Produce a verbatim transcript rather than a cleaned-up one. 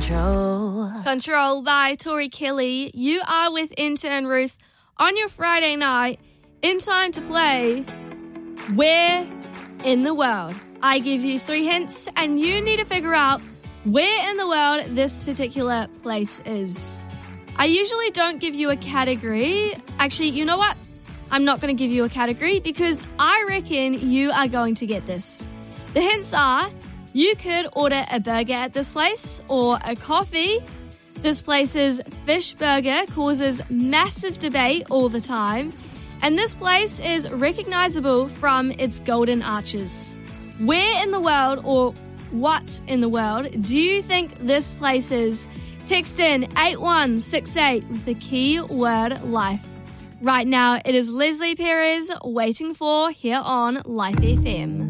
Control. Control by Tori Kelly. You are with Intern Ruth on your Friday night in time to play Where in the World. I give you three hints and you need to figure out where in the world this particular place is. I usually don't give you a category. Actually, you know what? I'm not going to give you a category because I reckon you are going to get this. The hints are, you could order a burger at this place or a coffee. This place's fish burger causes massive debate all the time. And this place is recognizable from its golden arches. Where in the world or what in the world do you think this place is? Text in eight one six eight with the keyword life. Right now, it is Leslie Perez waiting for here on Life F M.